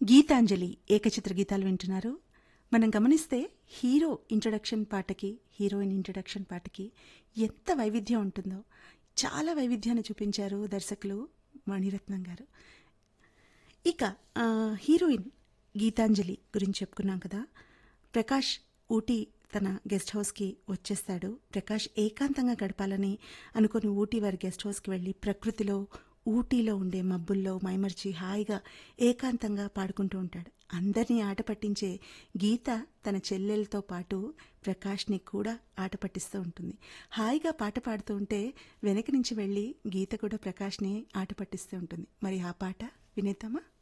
గీతాంజలి ఏకచిత్ర గీతాలు వింటున్నారు. మనం గమనిస్తే హీరో ఇంట్రడక్షన్ పాటకి, హీరోయిన్ ఇంట్రడక్షన్ పాటకి ఎంత వైవిధ్యం ఉంటుందో, చాలా వైవిధ్యాన్ని చూపించారు దర్శకులు మణిరత్నం గారు. ఇక హీరోయిన్ గీతాంజలి గురించి చెప్పుకున్నాం కదా. ప్రకాష్ ఊటీ తన గెస్ట్ హౌస్కి వచ్చేస్తాడు. ప్రకాష్ ఏకాంతంగా గడపాలని అనుకుని ఊటీ వారి గెస్ట్ హౌస్కి వెళ్ళి ప్రకృతిలో, ఊటీలో ఉండే మబ్బుల్లో మైమర్చి హాయిగా ఏకాంతంగా పాడుకుంటూ ఉంటాడు. అందరినీ ఆట పట్టించే గీత తన చెల్లెలతో పాటు ప్రకాష్ని కూడా ఆట పట్టిస్తూ ఉంటుంది. హాయిగా పాట పాడుతూ ఉంటే వెనక నుంచి వెళ్ళి గీత కూడా ప్రకాష్ని ఆట పట్టిస్తూ ఉంటుంది. మరి ఆ పాట వినేద్దామా?